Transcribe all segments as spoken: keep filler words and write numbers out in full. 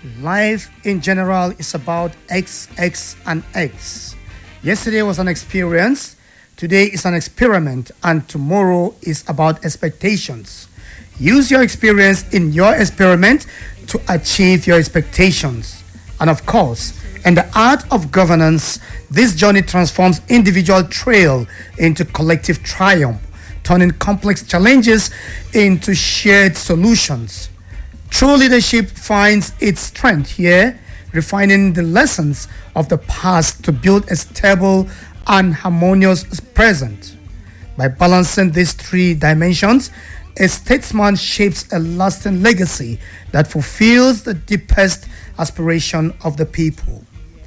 Life in general is about X, X, and X. Yesterday was an experience, today is an experiment, and tomorrow is about expectations. Use your experience in your experiment to achieve your expectations. And of course, in the art of governance, this journey transforms individual trail into collective triumph, turning complex challenges into shared solutions. True leadership finds its strength here, refining the lessons of the past to build a stable and harmonious present. By balancing these three dimensions, a statesman shapes a lasting legacy that fulfills the deepest aspiration of the people.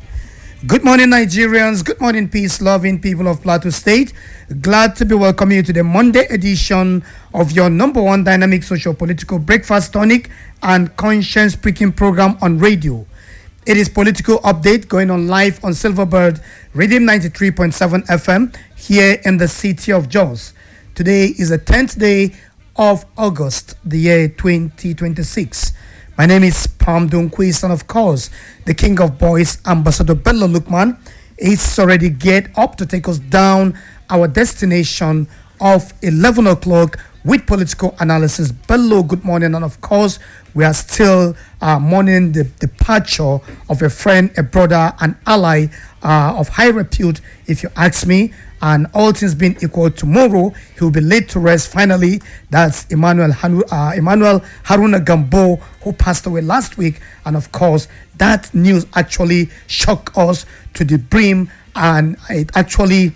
Good morning, Nigerians. Good morning, peace-loving people of Plateau State. Glad to be welcoming you to the Monday edition of your number one dynamic socio-political breakfast tonic and conscience-pricking program on radio. It is Political Update going on live on Silverbird Rhythm ninety-three point seven F M here in the city of Jos. Today is the tenth day of August, the year twenty twenty-six. My name is Palm Dunquist, and of course, the King of Boys, Ambassador Bello Lukman, is already geared up to take us down our destination of eleven o'clock with political analysis. Bello, good morning, and of course, we are still uh, mourning the departure of a friend, a brother, an ally uh, of high repute, if you ask me. And all things being equal, tomorrow he will be laid to rest. Finally, that's Emmanuel Hanu, uh, Emmanuel Haruna Gambo, who passed away last week. And of course, that news actually shocked us to the brim, and it actually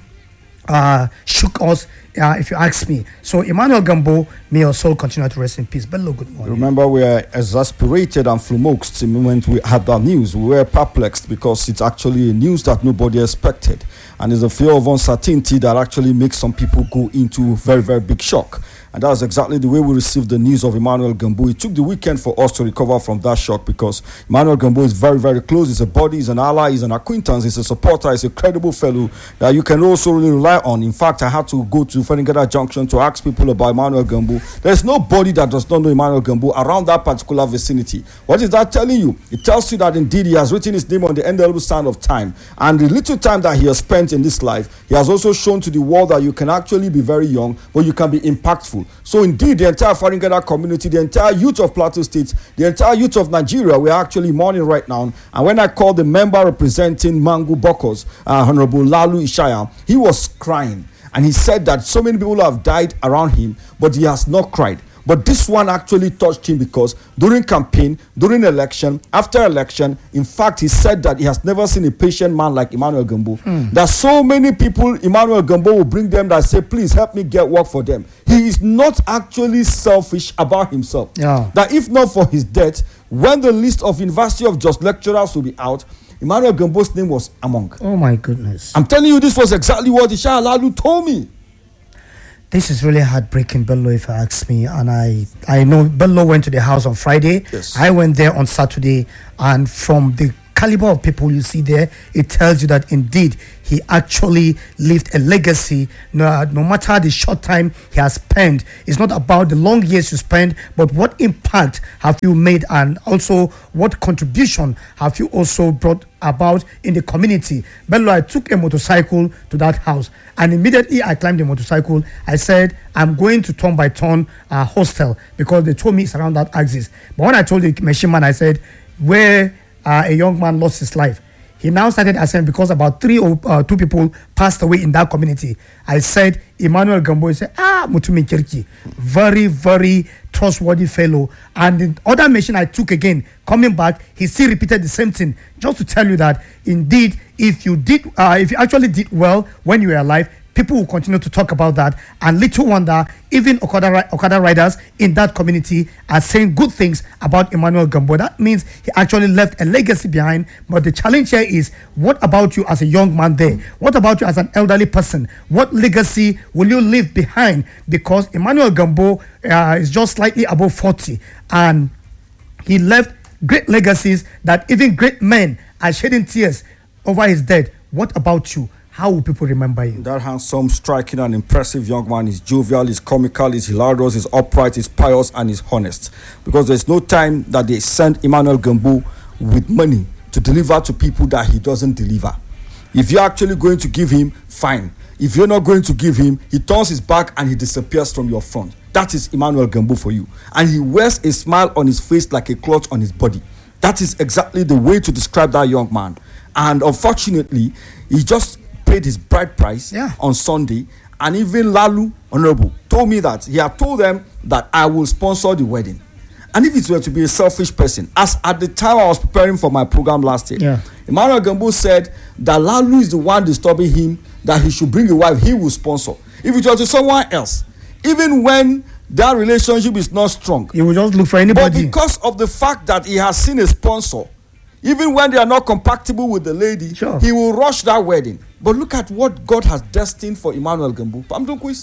uh, shook us, uh, if you ask me. So, Emmanuel Gambo, may your soul continue to rest in peace. Bello, good morning. Remember, we are exasperated and flummoxed the moment we had that news. We were perplexed because it's actually news that nobody expected. And it's a fear of uncertainty that actually makes some people go into very, very big shock. And that's exactly the way we received the news of Emmanuel Gambo. It took the weekend for us to recover from that shock because Emmanuel Gambo is very, very close. He's a buddy, he's an ally, he's an acquaintance, he's a supporter, he's a credible fellow that you can also really rely on. In fact, I had to go to Feningada Junction to ask people about Emmanuel Gambo. There's nobody that does not know Emmanuel Gambo around that particular vicinity. What is that telling you? It tells you that indeed he has written his name on the indelible sign of time. And the little time that he has spent in this life, he has also shown to the world that you can actually be very young, but you can be impactful. So indeed, the entire Faringada community, the entire youth of Plateau State, the entire youth of Nigeria, we are actually mourning right now. And when I called the member representing Mangu Bokos, uh, Honorable Lalu Ishaya, he was crying. And he said that so many people have died around him, but he has not cried. But this one actually touched him because during campaign, during election, after election, in fact, he said that he has never seen a patient man like Emmanuel Gambo. Hmm. That so many people, Emmanuel Gambo will bring them that say, please help me get work for them. He is not actually selfish about himself. Yeah. That if not for his death, when the list of University of Jos lecturers will be out, Emmanuel Gambo's name was among. Oh my goodness. I'm telling you, this was exactly what Isha Lalu told me. This is really heartbreaking, Bello, if you ask me. And I, I know Bello went to the house on Friday. Yes. I went there on Saturday. And from the caliber of people you see there, it tells you that indeed he actually left a legacy. No, no matter the short time he has spent, it's not about the long years you spend, but what impact have you made, and also what contribution have you also brought about in the community. Bello, I took a motorcycle to that house, and immediately I climbed the motorcycle. I said, I'm going to turn by turn uh, hostel, because they told me it's around that axis. But when I told the machine man, I said, where uh, a young man lost his life, he now started asking, because about three or uh, two people passed away in that community. I said, Emmanuel Gambo. He said, ah, Mutumi Kirki. Very, very trustworthy fellow. And the other machine I took again, coming back, he still repeated the same thing. Just to tell you that, indeed, if you did, uh, if you actually did well when you were alive, people will continue to talk about that. And little wonder, even Okada, Okada riders in that community are saying good things about Emmanuel Gambo. That means he actually left a legacy behind. But the challenge here is, what about you as a young man there? What about you as an elderly person? What legacy will you leave behind? Because Emmanuel Gambo uh, is just slightly above forty. And he left great legacies that even great men are shedding tears over his death. What about you? How will people remember you? That handsome, striking, and impressive young man is jovial, is comical, is hilarious, is upright, is pious, and is honest. Because there's no time that they sent Emmanuel Gambo with money to deliver to people that he doesn't deliver. If you're actually going to give him, fine. If you're not going to give him, he turns his back and he disappears from your front. That is Emmanuel Gambo for you. And he wears a smile on his face like a cloth on his body. That is exactly the way to describe that young man. And unfortunately, he just paid his bride price yeah. on Sunday. And even Lalu, Honorable, told me that he had told them that I will sponsor the wedding. And if it were to be a selfish person, as at the time I was preparing for my program last year, yeah. Emmanuel Gambo said that Lalu is the one disturbing him, that he should bring a wife he will sponsor. If it was to someone else, even when that relationship is not strong, he will just look for anybody. But because of the fact that he has seen a sponsor, even when they are not compatible with the lady, sure. he will rush that wedding. But look at what God has destined for Emmanuel Gambo. I'm doing quiz.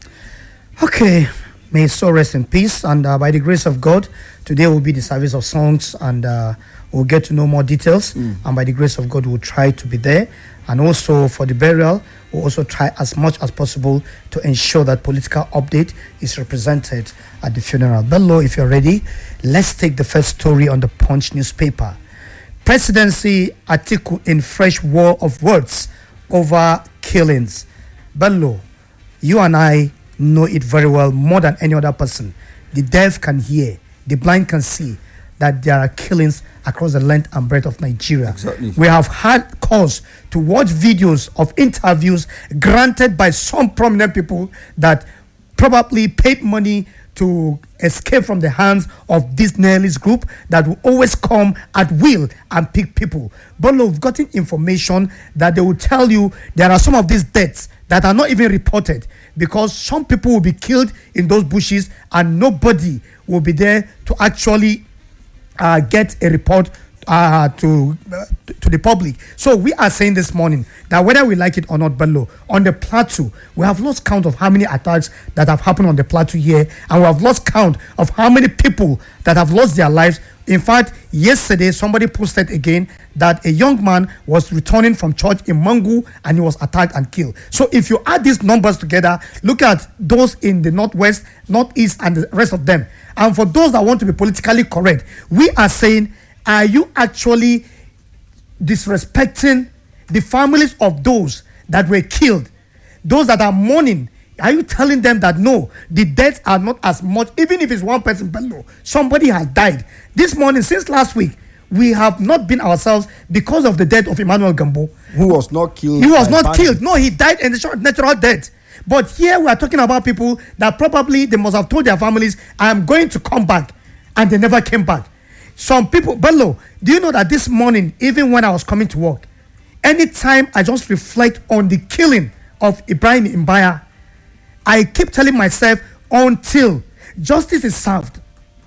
Okay. May his soul rest in peace, and uh, by the grace of God, today will be the service of songs, and uh, we'll get to know more details. Mm. And by the grace of God, we'll try to be there. And also for the burial, we'll also try as much as possible to ensure that political update is represented at the funeral. Bello, if you're ready, let's take the first story on the Punch newspaper. Presidency Atiku in fresh war of words over killings. Bello, you and I know it very well, more than any other person. The deaf can hear, the blind can see that there are killings across the length and breadth of Nigeria. Exactly. We have had cause to watch videos of interviews granted by some prominent people that probably paid money to escape from the hands of this nihilist group that will always come at will and pick people. But we've gotten information that they will tell you there are some of these deaths that are not even reported, because some people will be killed in those bushes and nobody will be there to actually uh, get a report uh, to uh, to the public. So we are saying this morning that whether we like it or not, below on the plateau, we have lost count of how many attacks that have happened on the plateau here, and we have lost count of how many people that have lost their lives. In fact, yesterday somebody posted again that a young man was returning from church in Mangu and he was attacked and killed. So if you add these numbers together, look at those in the northwest, northeast, and the rest of them. And for those that want to be politically correct, we are saying, are you actually disrespecting the families of those that were killed, those that are mourning? Are you telling them that no, the deaths are not as much, even if it's one person below, somebody has died? This morning, since last week, we have not been ourselves because of the death of Emmanuel Gambo. Who was not killed. He was not bandits. killed. No, he died in the natural death. But here we are talking about people that probably they must have told their families, I am going to come back. And they never came back. Some people, Bello, do you know that this morning, even when I was coming to work, anytime I just reflect on the killing of Ibrahim Imbaya, I keep telling myself, until justice is served,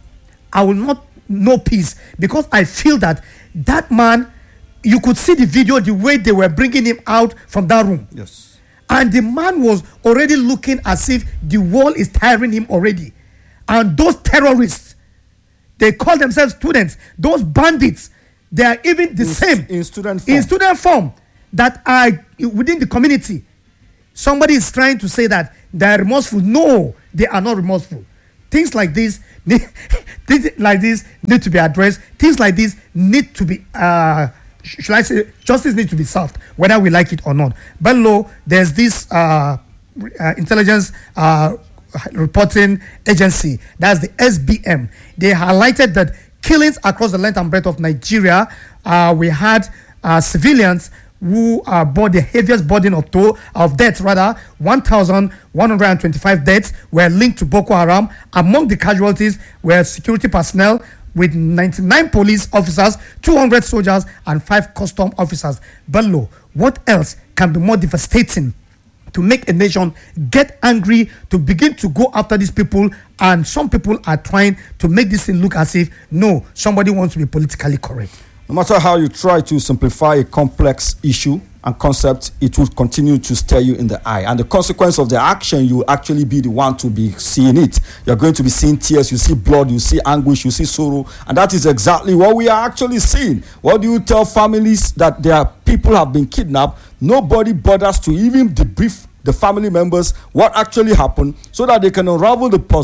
I will not know peace, because I feel that that man, you could see the video, the way they were bringing him out from that room. Yes. And the man was already looking as if the wall is tiring him already. And those terrorists, they call themselves students, those bandits, they are even the in, same in student form. in student form that are within the community. Somebody is trying to say that they are remorseful. No, they are not remorseful. Things like this, things like this need to be addressed. Things like this need to be, uh, should I say, justice needs to be served, whether we like it or not. Below, there's this uh, uh, intelligence uh, reporting agency, that's the S B M. They highlighted that killings across the length and breadth of Nigeria, uh, we had uh, civilians who uh, bore the heaviest burden of toll of deaths, rather one thousand one hundred twenty-five deaths were linked to Boko Haram. Among the casualties were security personnel with ninety-nine police officers, two hundred soldiers, and five custom officers. Below, what else can be more devastating to make a nation get angry, to begin to go after these people? And some people are trying to make this thing look as if, no, somebody wants to be politically correct. No matter how you try to simplify a complex issue and concept, it will continue to stare you in the eye. And the consequence of the action, you will actually be the one to be seeing it. You're going to be seeing tears, you see blood, you see anguish, you see sorrow. And that is exactly what we are actually seeing. What do you tell families that their people have been kidnapped? Nobody bothers to even debrief the family members what actually happened so that they can unravel the puzzle.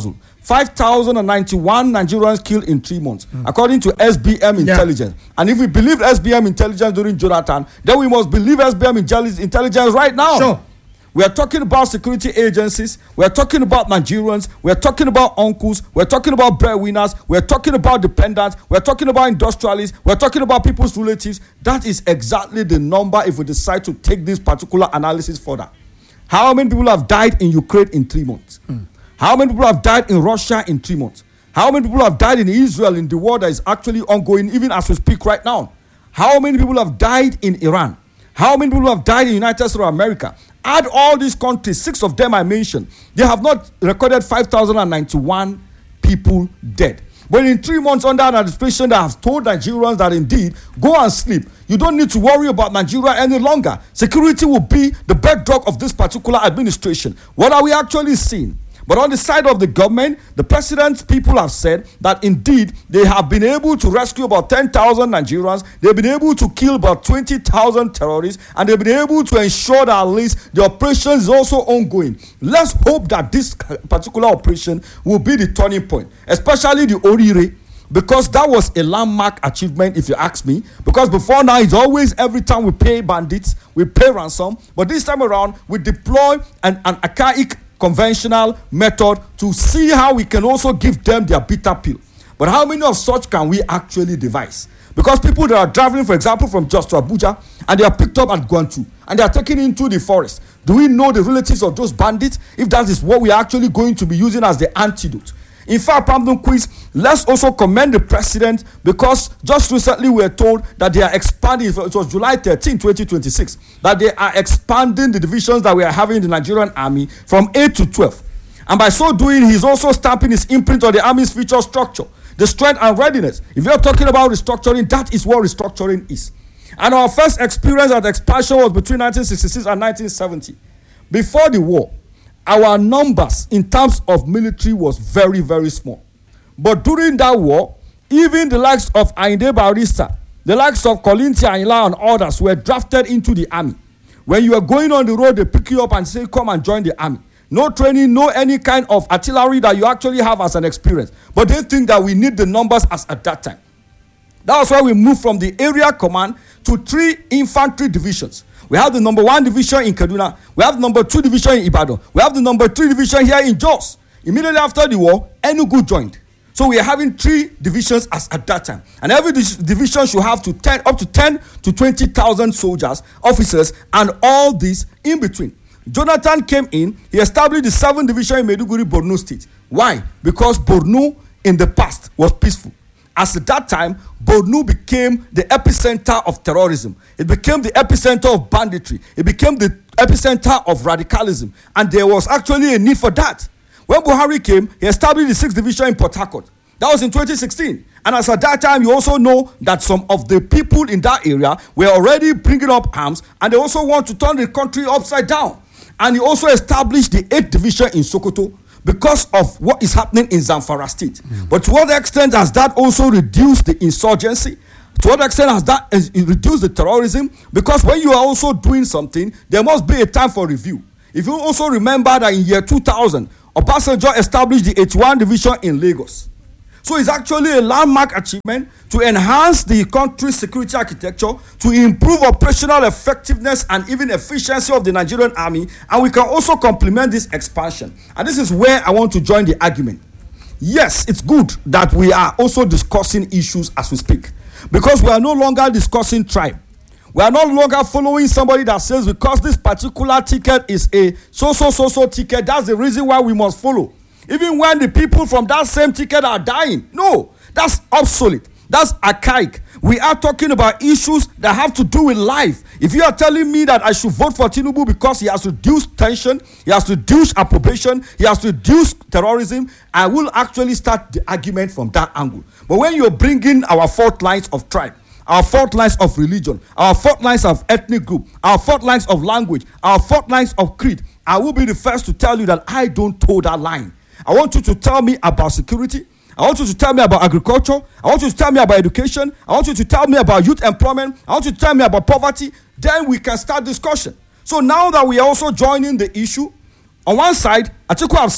five thousand ninety-one Nigerians killed in three months, mm. according to S B M intelligence. Yeah. And if we believe S B M intelligence during Jonathan, then we must believe S B M intelligence right now. Sure. We are talking about security agencies. We are talking about Nigerians. We are talking about uncles. We are talking about breadwinners. We are talking about dependents. We are talking about industrialists. We are talking about people's relatives. That is exactly the number if we decide to take this particular analysis further. How many people have died in Ukraine in three months? Mm. How many people have died in Russia in three months? How many people have died in Israel in the war that is actually ongoing even as we speak right now? How many people have died in Iran? How many people have died in the United States of America? Add all these countries, six of them I mentioned. They have not recorded five thousand ninety-one people dead. But in three months under an administration that has told Nigerians that indeed, go and sleep. You don't need to worry about Nigeria any longer. Security will be the bedrock of this particular administration. What are we actually seeing? But on the side of the government, the president's people have said that indeed they have been able to rescue about ten thousand Nigerians. They've been able to kill about twenty thousand terrorists, and they've been able to ensure that at least the operation is also ongoing. Let's hope that this particular operation will be the turning point, especially the Orire, because that was a landmark achievement if you ask me. Because before now, it's always every time we pay bandits, we pay ransom. But this time around, we deploy an, an archaic conventional method to see how we can also give them their bitter pill. But how many of such can we actually devise? Because people that are traveling, for example, from Jos to Abuja, and they are picked up at Guantu, and they are taken into the forest. Do we know the relatives of those bandits? If that is what we are actually going to be using as the antidote. In fact, Pamdon Quiz, let's also commend the president, because just recently we were told that they are expanding, it was July thirteenth, twenty twenty-six, that they are expanding the divisions that we are having in the Nigerian army from eight to twelve. And by so doing, he's also stamping his imprint on the army's future structure, the strength and readiness. If you're talking about restructuring, that is what restructuring is. And our first experience at expansion was between nineteen sixty-six and nineteen seventy. Before the war, our numbers in terms of military was very, very small. But during that war, even the likes of Ayinde Barrister, the likes of Kolinti Ayinla and others were drafted into the army. When you are going on the road, they pick you up and say, come and join the army. No training, no any kind of artillery that you actually have as an experience. But they think that we need the numbers as at that time. That was why we moved from the area command to three infantry divisions. We have the number one division in Kaduna. We have the number two division in Ibadan. We have the number three division here in Jos. Immediately after the war, Enugu joined. So we are having three divisions as at that time. And every division should have to ten, up to ten to twenty thousand soldiers, officers, and all this in between. Jonathan came in. He established the seventh division in Maiduguri, Borno State. Why? Because Borno in the past was peaceful. As at that time, Borno became the epicenter of terrorism. It became the epicenter of banditry. It became the epicenter of radicalism. And there was actually a need for that. When Buhari came, he established the sixth division in Port Harcourt. That was in twenty sixteen. And as at that time, you also know that some of the people in that area were already bringing up arms, and they also want to turn the country upside down. And he also established the eighth division in Sokoto, because of what is happening in Zamfara State. Mm. But to what extent has that also reduced the insurgency? To what extent has that uh, reduced the terrorism? Because when you are also doing something, there must be a time for review. If you also remember that in year two thousand, Obasanjo established the eighty-one division in Lagos. So it's actually a landmark achievement to enhance the country's security architecture, to improve operational effectiveness and even efficiency of the Nigerian army, and we can also complement this expansion. And this is where I want to join the argument. Yes, it's good that we are also discussing issues as we speak, because we are no longer discussing tribe. We are no longer following somebody that says because this particular ticket is a so-so-so-so ticket, that's the reason why we must follow. Even when the people from that same ticket are dying. No, that's obsolete. That's archaic. We are talking about issues that have to do with life. If you are telling me that I should vote for Tinubu because he has reduced tension, he has reduced approbation, he has reduced terrorism, I will actually start the argument from that angle. But when you're bringing our fault lines of tribe, our fault lines of religion, our fault lines of ethnic group, our fault lines of language, our fault lines of creed, I will be the first to tell you that I don't toe that line. I want you to tell me about security. I want you to tell me about agriculture. I want you to tell me about education. I want you to tell me about youth employment. I want you to tell me about poverty. Then we can start discussion. So now that we are also joining the issue, on one side, Atiku have said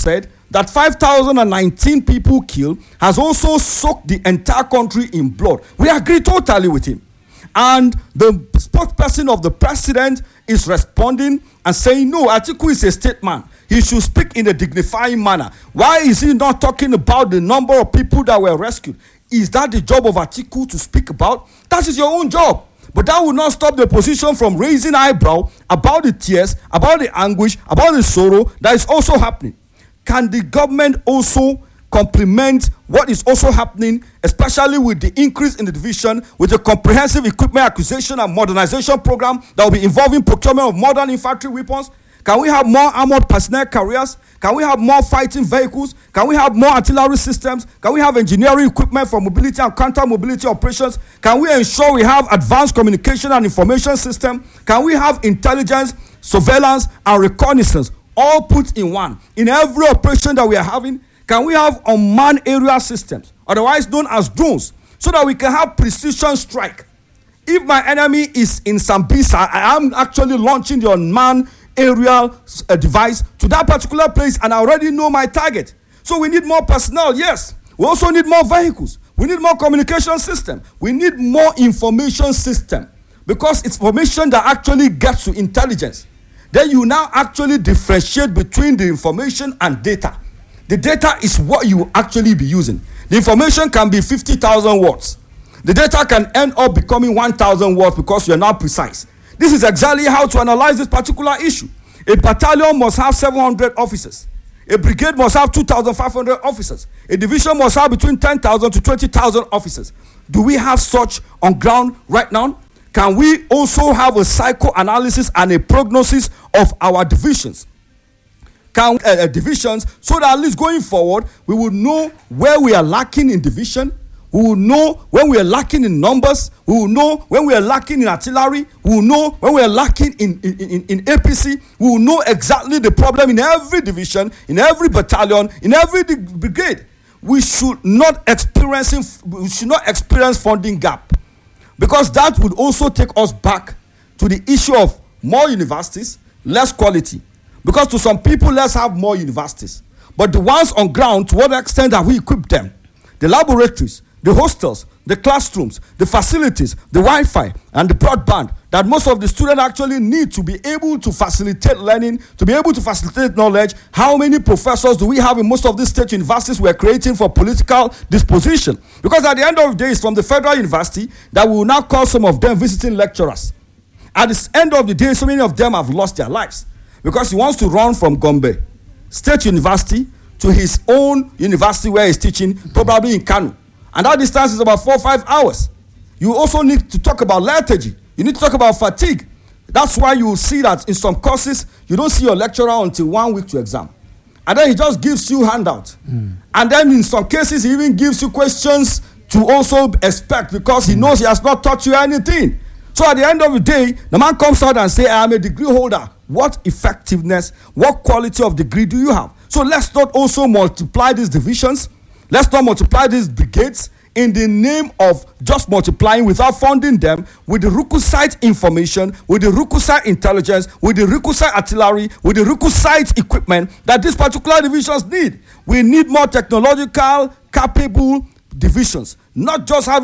that five thousand nineteen people killed has also soaked the entire country in blood. We agree totally with him. And the spokesperson of the president is responding and saying, no, Atiku is a statesman. He should speak in a dignifying manner. Why is he not talking about the number of people that were rescued? Is that the job of Atiku to speak about? That is your own job. But that will not stop the opposition from raising eyebrow about the tears, about the anguish, about the sorrow that is also happening. Can the government also complement what is also happening, especially with the increase in the division, with a comprehensive equipment acquisition and modernization program that will be involving procurement of modern infantry weapons? Can we have more armored personnel carriers? Can we have more fighting vehicles? Can we have more artillery systems? Can we have engineering equipment for mobility and counter-mobility operations? Can we ensure we have advanced communication and information system? Can we have intelligence, surveillance, and reconnaissance all put in one? In every operation that we are having, can we have unmanned aerial systems, otherwise known as drones, so that we can have precision strike? If my enemy is in Sambisa, I am actually launching the unmanned aerial uh, device to that particular place, and I already know my target. So we need more personnel, yes. We also need more vehicles. We need more communication system. We need more information system, because it's information that actually gets to intelligence. Then you now actually differentiate between the information and data. The data is what you actually be using. The information can be fifty thousand words. The data can end up becoming one thousand words because you're not precise. This is exactly how to analyze this particular issue. A battalion must have seven hundred officers. A brigade must have two thousand five hundred officers. A division must have between ten thousand to twenty thousand officers. Do we have such on ground right now? Can we also have a psychoanalysis and a prognosis of our divisions? Can uh, uh, divisions, so that at least going forward, we will know where we are lacking in division. We will know when we are lacking in numbers. We will know when we are lacking in artillery. We will know when we are lacking in, in, in, in A P C. We will know exactly the problem in every division, in every battalion, in every brigade. We should not experience, we should not experience funding gap, because that would also take us back to the issue of more universities, less quality. Because to some people, let's have more universities. But the ones on ground, to what extent have we equipped them? The laboratories, the hostels, the classrooms, the facilities, the Wi-Fi, and the broadband that most of the students actually need to be able to facilitate learning, to be able to facilitate knowledge. How many professors do we have in most of these state universities we're creating for political disposition? Because at the end of the day, it's from the federal university that we will now call some of them visiting lecturers. At the end of the day, so many of them have lost their lives because he wants to run from Gombe State University to his own university where he's teaching, probably in Kano. And that distance is about four or five hours. You also need to talk about lethargy. You need to talk about fatigue. That's why you will see that in some courses, you don't see your lecturer until one week to exam. And then he just gives you handout. Mm. And then in some cases, he even gives you questions to also expect, because he knows he has not taught you anything. So at the end of the day, the man comes out and says, I am a degree holder. What effectiveness, what quality of degree do you have? So let's not also multiply these divisions. Let's not multiply these brigades in the name of just multiplying without funding them with the requisite information, with the requisite intelligence, with the requisite artillery, with the requisite equipment that these particular divisions need. We need more technological, capable divisions, not just having